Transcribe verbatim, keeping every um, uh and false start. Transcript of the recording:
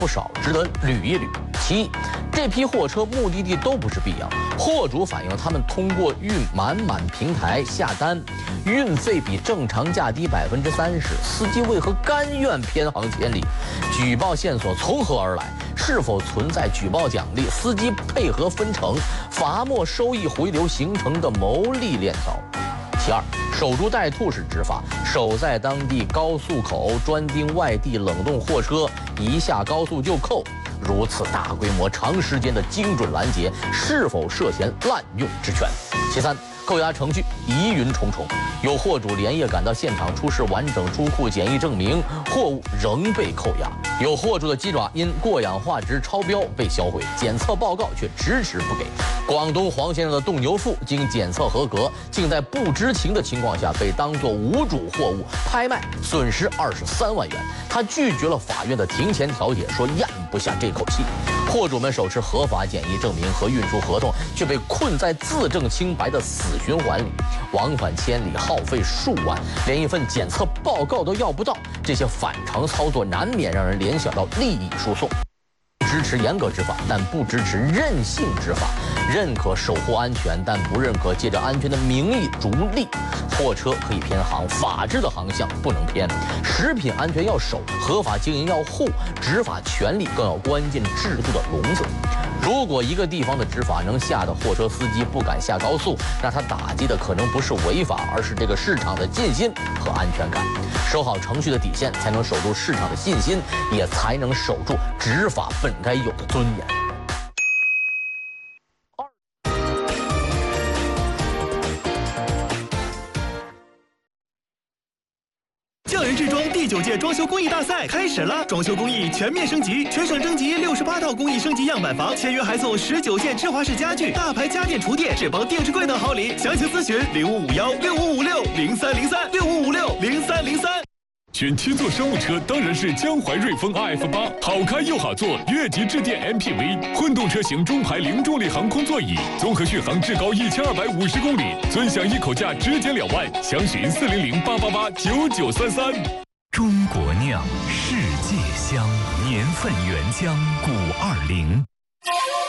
不少，值得捋一捋。其一，这批货车目的地都不是碧阳，货主反映他们通过运满满平台下单，运费比正常价低百分之三十，司机为何甘愿偏航千里？举报线索从何而来？是否存在举报奖励、司机配合分成、罚没收益回流形成的牟利链条？其二，守株待兔式执法，守在当地高速口专盯外地冷冻货车，一下高速就扣。如此大规模、长时间的精准拦截，是否涉嫌滥用职权？其三，扣押程序疑云重重，有货主连夜赶到现场出示完整出库检疫证明，货物仍被扣押；有货主的鸡爪因过氧化值超标被销毁，检测报告却迟迟不给。广东黄先生的冻牛腹经检测合格，竟在不知情的情况下被当作无主货物拍卖，损失二十三万元。他拒绝了法院的庭前调解，说咽不下这口气。货主们手持合法检疫证明和运输合同，却被困在自证清白的死循环里，往返千里，耗费数万，连一份检测报告都要不到。这些反常操作难免让人联想到利益输送。支持严格执法，但不支持任性执法；认可守护安全，但不认可借着安全的名义逐利。货车可以偏航，法治的航向不能偏。食品安全要守，合法经营要护，执法权力更要关进制度的笼子。如果一个地方的执法能吓得货车司机不敢下高速，那他打击的可能不是违法，而是这个市场的信心和安全感。守好程序的底线，才能守住市场的信心，也才能守住执法本该有的尊严。 匠人制装第九届装修工艺大赛开始了，装修工艺全面升级，全省征集六十八套工艺升级样板房，签约还送十九件芝华士家具、大牌家电厨电、智邦电视柜等好礼。详情咨询零五五幺六五五六零三零三六五五六零三零三。 选七座商务车当然是江淮瑞风 R F 八，好开又好坐，越级致电 M P V， 混动车型中排零重力航空座椅，综合续航至高一千二百五十公里，尊享一口价直减两万，详询四零零八八八九九三三。 中国酿，世界香，年份原浆，古二零。